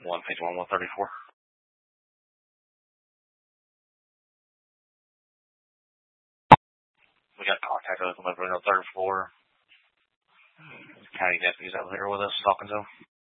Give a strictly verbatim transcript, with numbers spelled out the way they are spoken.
one page one, one thirty-four. We got contact with them over on the third floor. County deputies out here with us talking to them.